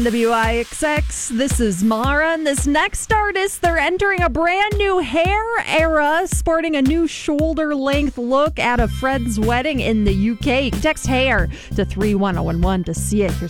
WIXX, this is Mara, and this next artist, they're entering a brand new hair era, sporting a new shoulder-length look at a friend's wedding in the UK. Text hair to 31011 to see it. Here's